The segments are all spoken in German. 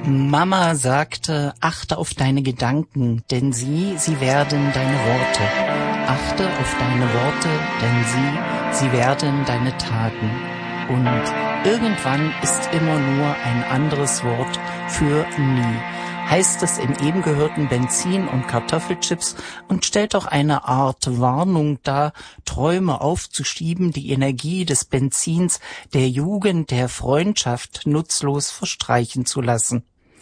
Mama sagte, achte auf deine Gedanken, denn sie werden deine Worte. Achte auf deine Worte, denn sie werden deine Taten. Und irgendwann ist immer nur ein anderes Wort für nie. Heißt es im eben gehörten Benzin und Kartoffelchips und stellt auch eine Art Warnung dar, Träume aufzuschieben, die Energie des Benzins, der Jugend, der Freundschaft nutzlos verstreichen zu lassen.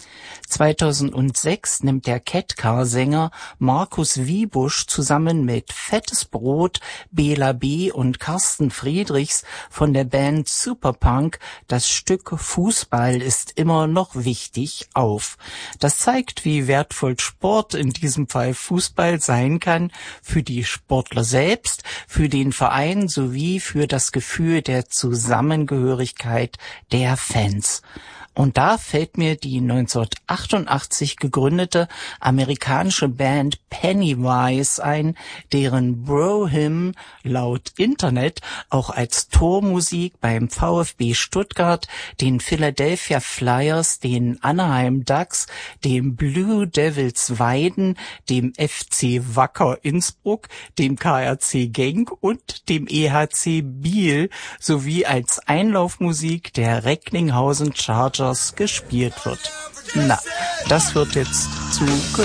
2006 nimmt der Catcar-Sänger Markus Wiebusch zusammen mit Fettes Brot, Bela B. und Carsten Friedrichs von der Band Superpunk das Stück Fußball ist immer noch wichtig auf. Das zeigt, wie wertvoll Sport, in diesem Fall Fußball, sein kann für die Sportler selbst, für den Verein sowie für das Gefühl der Zusammengehörigkeit der Fans. Und da fällt mir die 1988 gegründete amerikanische Band Pennywise ein, deren Bro-Hymn laut Internet auch als Tormusik beim VfB Stuttgart, den Philadelphia Flyers, den Anaheim Ducks, dem Blue Devils Weiden, dem FC Wacker Innsbruck, dem KRC Genk und dem EHC Biel sowie als Einlaufmusik der Recklinghausen Chargers gespielt wird. Na, das wird jetzt zu